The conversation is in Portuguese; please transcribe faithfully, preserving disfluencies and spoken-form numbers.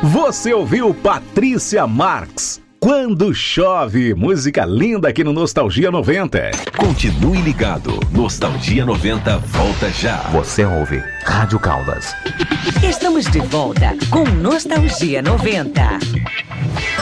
Você ouviu Patrícia Marx, Quando Chove, música linda aqui no Nostalgia noventa. Continue ligado, Nostalgia noventa volta já. Você ouve Rádio Caldas. Estamos de volta com Nostalgia noventa.